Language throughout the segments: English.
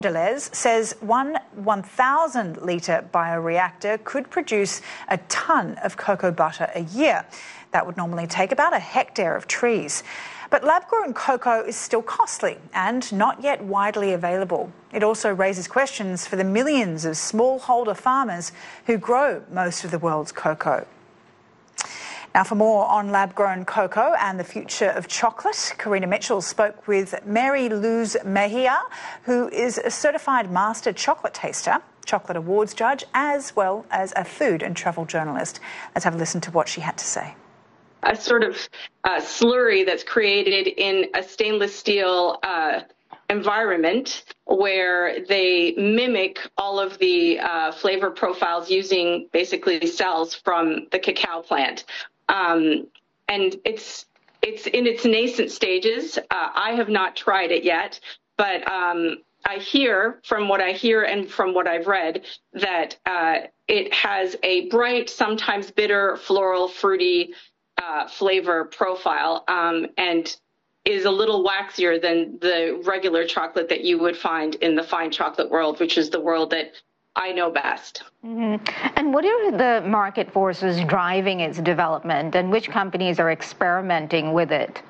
Deleuze says one 1,000-litre bioreactor could produce a tonne of cocoa butter a year. That would normally take about a hectare of trees. But lab-grown cocoa is still costly and not yet widely available. It also raises questions for the millions of smallholder farmers who grow most of the world's cocoa. Now, for more on lab-grown cocoa and the future of chocolate, Karina Mitchell spoke with Mary Luz Mejia, who is a certified master chocolate taster, chocolate awards judge, as well as a food and travel journalist. Let's have a listen to what she had to say. A sort of slurry that's created in a stainless steel environment where they mimic all of the flavor profiles using basically cells from the cacao plant. And it's in its nascent stages. I have not tried it yet, but I hear from what I hear and from what I've read that it has a bright, sometimes bitter, floral, fruity flavor profile and is a little waxier than the regular chocolate that you would find in the fine chocolate world, which is the world that I know best. Mm-hmm. And what are the market forces driving its development, and which companies are experimenting with it?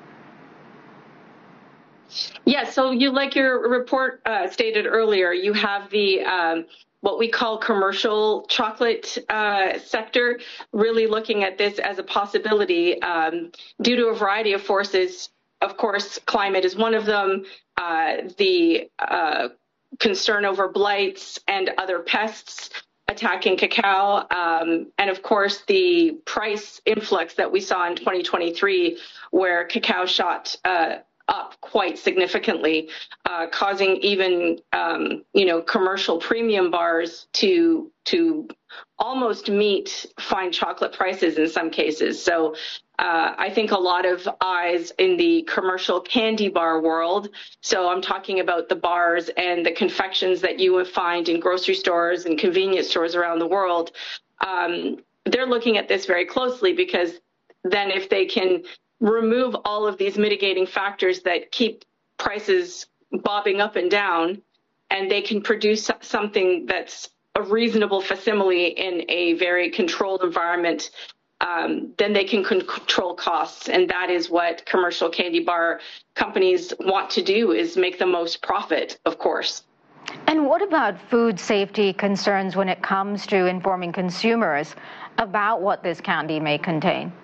Yeah, so like your report stated earlier, you have the what we call commercial chocolate sector, really looking at this as a possibility due to a variety of forces. Of course, climate is one of them. The concern over blights and other pests attacking cacao, and of course the price influx that we saw in 2023, where cacao shot up quite significantly, causing even commercial premium bars to almost meet fine chocolate prices in some cases. So I think a lot of eyes in the commercial candy bar world. So I'm talking about the bars and the confections that you would find in grocery stores and convenience stores around the world. They're looking at this very closely, because then if they can remove all of these mitigating factors that keep prices bobbing up and down, and they can produce something that's a reasonable facsimile in a very controlled environment, then they can control costs. And that is what commercial candy bar companies want to do, is make the most profit, of course. And what about food safety concerns when it comes to informing consumers about what this candy may contain?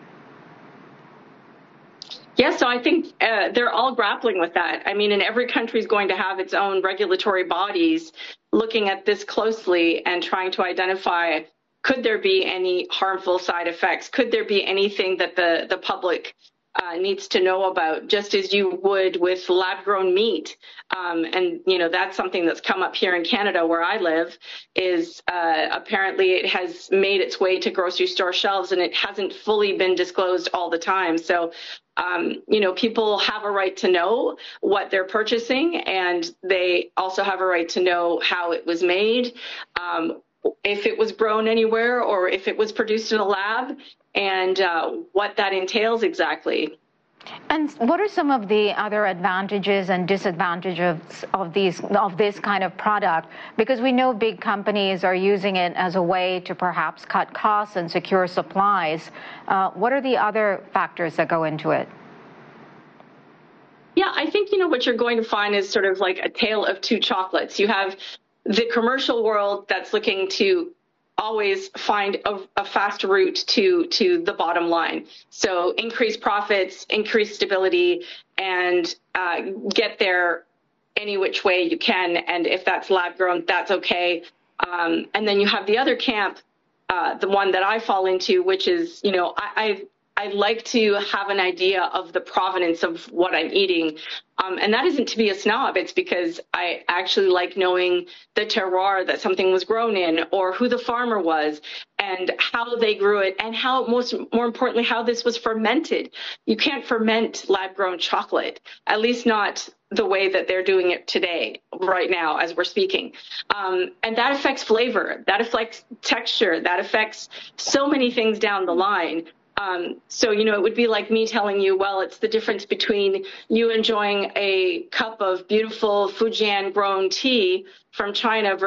Yeah, so I think they're all grappling with that. I mean, and every country is going to have its own regulatory bodies looking at this closely and trying to identify, could there be any harmful side effects? Could there be anything that the public needs to know about, just as you would with lab-grown meat? And, that's something that's come up here in Canada where I live, is apparently it has made its way to grocery store shelves, and it hasn't fully been disclosed all the time. So, people have a right to know what they're purchasing, and they also have a right to know how it was made, if it was grown anywhere or if it was produced in a lab, and what that entails exactly. And what are some of the other advantages and disadvantages of this kind of product? Because we know big companies are using it as a way to perhaps cut costs and secure supplies. What are the other factors that go into it? Yeah, I think, what you're going to find is sort of like a tale of two chocolates. You have the commercial world that's looking to always find a fast route to the bottom line. So increase profits, increase stability, and get there any which way you can. And if that's lab grown, that's okay. And then you have the other camp, the one that I fall into, which is, I like to have an idea of the provenance of what I'm eating. And that isn't to be a snob. It's because I actually like knowing the terroir that something was grown in, or who the farmer was, and how they grew it, and how, more importantly, how this was fermented. You can't ferment lab-grown chocolate, at least not the way that they're doing it today, right now, as we're speaking. And that affects flavor, that affects texture, that affects so many things down the line. So, it would be like me telling you, well, it's the difference between you enjoying a cup of beautiful Fujian grown tea from China